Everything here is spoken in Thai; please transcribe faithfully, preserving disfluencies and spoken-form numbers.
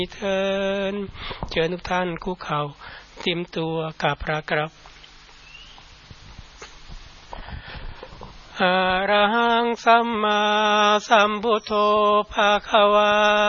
เทินเชิญทุกท่านคุกเข่าเตรียมตัวกราบพระครับอะระหังสัมมาสัมพุทโธภะคะวา